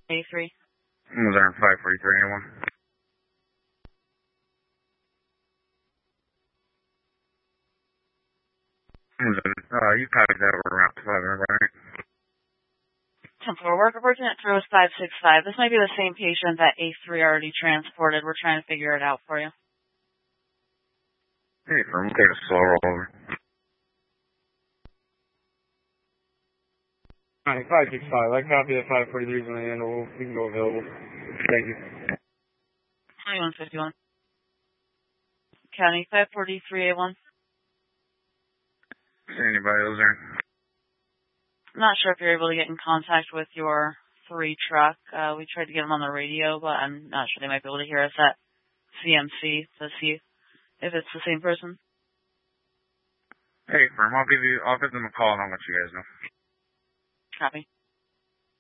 A3. Missouri 54381. You copied that we're around 5, right? 10-4 worker person at 30565. This might be the same patient that A3 already transported. We're trying to figure it out for you. Hey, firm, take a slow roll over. 565. I copy that 543 is on the handle. We can go available. Thank you. 2151. County 543A1. See anybody else there? I'm not sure if you're able to get in contact with your 3 truck. We tried to get them on the radio, but I'm not sure they might be able to hear us at CMC to see if it's the same person. Hey, firm, I'll give them a call and I'll let you guys know. Copy.